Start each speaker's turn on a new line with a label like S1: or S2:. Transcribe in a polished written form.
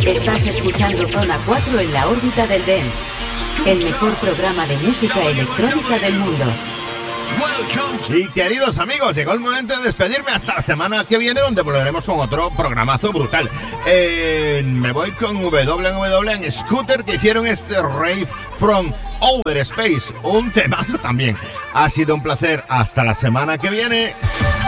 S1: Estás escuchando Zona 4 en la órbita del dance, el mejor programa de música electrónica del mundo.
S2: Y queridos amigos, llegó el momento de despedirme hasta la semana que viene, donde volveremos con otro programazo brutal. Me voy con WWW en Scooter, que hicieron este Rave from Outer Space, un temazo también. Ha sido un placer, hasta la semana que viene.